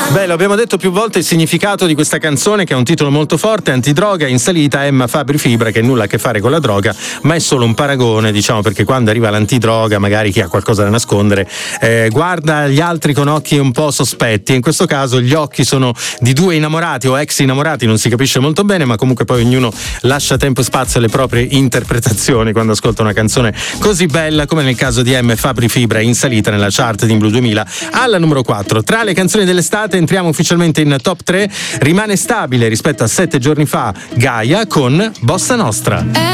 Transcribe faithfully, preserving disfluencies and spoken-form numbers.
Beh, lo abbiamo detto più volte il significato di questa canzone, che ha un titolo molto forte: antidroga, in salita Emma Fabri Fibra, che nulla a che fare con la droga, ma è solo un paragone, diciamo, perché quando arriva l'antidroga, magari chi ha qualcosa da nascondere eh, guarda gli altri con occhi un po' sospetti. In questo caso gli occhi sono di due innamorati o ex innamorati, non si capisce molto bene, ma comunque poi ognuno lascia tempo e spazio alle proprie interpretazioni quando ascolta una canzone così bella, come nel caso di Emma Fabri Fibra, in salita nella chart di Blu duemila alla numero quattro. Tra le canzoni dell'estate entriamo ufficialmente in top tre. Rimane stabile rispetto a sette giorni fa Gaia con Bossa Nostra.